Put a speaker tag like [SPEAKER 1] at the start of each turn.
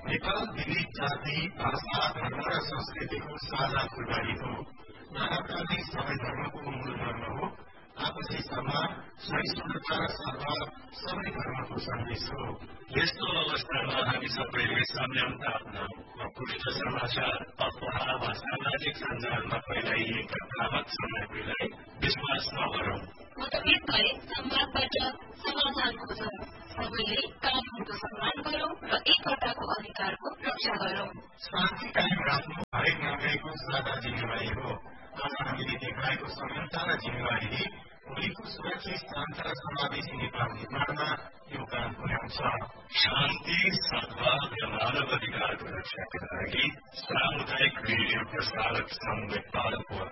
[SPEAKER 1] नेपाल विविध जाति, भाषा, धर्म र संस्कृतिको साझा फुलबारी हो। मानवता नै सबै धर्मको मूल धर्म हो। आपसी सम्मान, सहिष्णुता र सद्भाव सबै धर्मको सन्देश हो।
[SPEAKER 2] यस्तो अवस्थामा हामी सबैले संयमता अपनाऊ र पुष्ट समाचार, अफवाह वा सामाजिक सञ्जालमा फैलाइएका भ्रामक सामग्रीलाई विश्वास नगरौं।
[SPEAKER 3] मतभेद भए संवादबाट समाधान खोजौं। सबैले कानूनको सम्मान गरौं र एकअर्काको अधिकारको रक्षा गरौं।
[SPEAKER 1] शान्ति कायम राख्नु हरेक नागरिकको साझा जिम्मेवारी हो। आज हामीले देखाएको संयमता र जिम्मेवारीले भोलिको सुरक्षित, शान्त र समावेशी नेपाल निर्माणमा योगदान पुर्याउँछ।
[SPEAKER 2] शान्ति, सद्भाव र मानव अधिकारको रक्षाका लागि सामुदायिक रेडियो प्रसारक संघ नेपालको